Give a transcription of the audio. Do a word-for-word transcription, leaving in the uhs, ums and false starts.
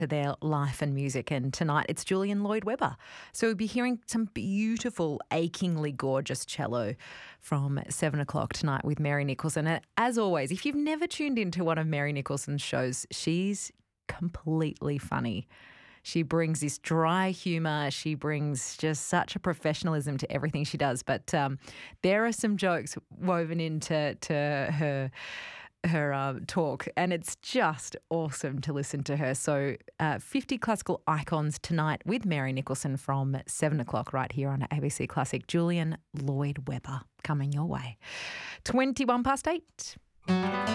to their life and music. And tonight it's Julian Lloyd-Webber. So we'll be hearing some beautiful, achingly gorgeous cello from seven o'clock tonight with Mary Nicholson. And as always, if you've never tuned into one of Mary Nicholson's shows, she's completely funny. She brings this dry humour. She brings just such a professionalism to everything she does. But um, there are some jokes woven into to her her uh, talk, and it's just awesome to listen to her. So uh, fifty Classical Icons tonight with Mary Nicholson from seven o'clock right here on A B C Classic. Julian Lloyd-Webber coming your way. twenty-one past eight.